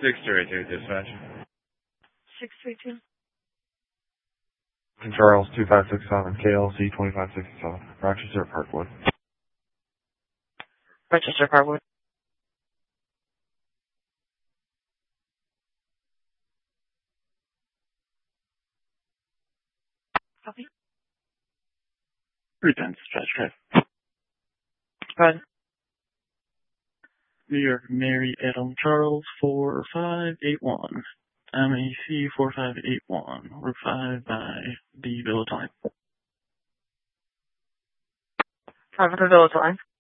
632, dispatch. 632. Charles 2567, KLC 2567, Rochester Parkwood. Rochester Parkwood. Copy. 3 times dispatch, right? Go ahead. New York, Mary Adam Charles 4581. MAC 4581. Route 5 by the Village Line. 5 of the Village Line.